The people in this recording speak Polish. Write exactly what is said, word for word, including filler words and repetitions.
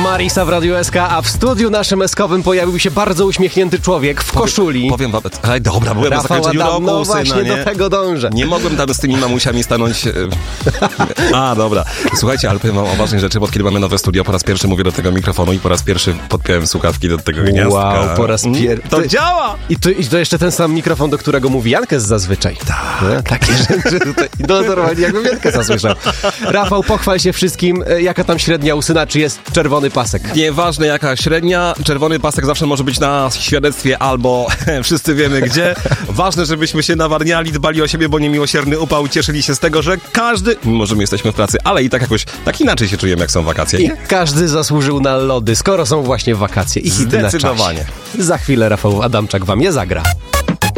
Marisa w Radiu S K, a w studiu naszym eskowym pojawił się bardzo uśmiechnięty człowiek w koszuli. Powiem wam, ale dobra, byłem Rafał na zakończeniu Adam, roku no u syna, właśnie nie? do tego dążę. Nie mogłem tam z tymi mamusiami stanąć. A, dobra. Słuchajcie, ale powiem wam o ważnej rzeczy, bo kiedy mamy nowe studio, po raz pierwszy mówię do tego mikrofonu i po raz pierwszy podpiąłem słuchawki do tego gniazdka. Wow, po raz pierwszy. To działa! I to, I to jeszcze ten sam mikrofon, do którego mówi Jankes zazwyczaj. Tak. Takie rzeczy tutaj. No normalnie jakbym Jankes zasłyszał. Rafał, pochwal się wszystkim, jaka tam średnia u syna, czy jest czerwony pasek? Nieważne jaka średnia, czerwony pasek zawsze może być na świadectwie albo wszyscy wiemy gdzie. Ważne, żebyśmy się nawarniali, dbali o siebie, bo niemiłosierny upał, cieszyli się z tego, że każdy, mimo że my jesteśmy w pracy, ale i tak jakoś, tak inaczej się czujemy, jak są wakacje. I każdy zasłużył na lody, skoro są właśnie wakacje i hity na czasie. Zdecydowanie. Za chwilę Rafał Adamczak wam je zagra.